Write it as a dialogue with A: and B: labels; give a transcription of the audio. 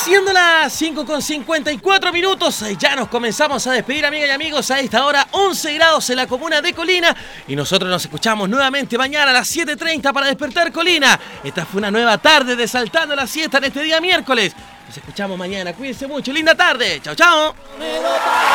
A: Siendo las 5:54, ya nos comenzamos a despedir, amigas y amigos. A esta hora, 11 grados en la comuna de Colina. Y nosotros nos escuchamos nuevamente mañana a las 7:30 para Despertar Colina. Esta fue una nueva tarde de Saltando la Siesta en este día miércoles. Nos escuchamos mañana. Cuídense mucho. Linda tarde. Chao, chao.